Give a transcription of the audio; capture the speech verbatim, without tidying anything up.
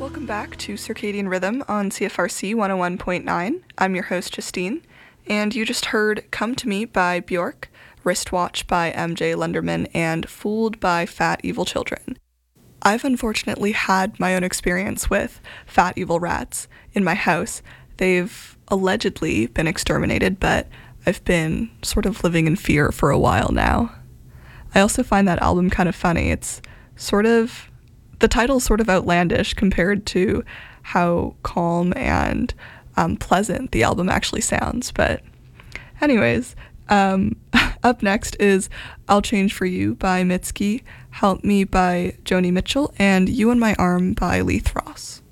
Welcome back to Circadian Rhythm on C F R C one oh one point nine. I'm your host, Justine, and you just heard Come to Me by Bjork, Wristwatch by M J Lenderman, and Fooled by Fat Evil Children. I've unfortunately had my own experience with fat evil rats in my house. They've allegedly been exterminated, but I've been sort of living in fear for a while now. I also find that album kind of funny. It's sort of, the title's sort of outlandish compared to how calm and um, pleasant the album actually sounds. But anyways, um, up next is I'll Change For You by Mitski, Help Me by Joni Mitchell, and You and My Arm by Leith Ross.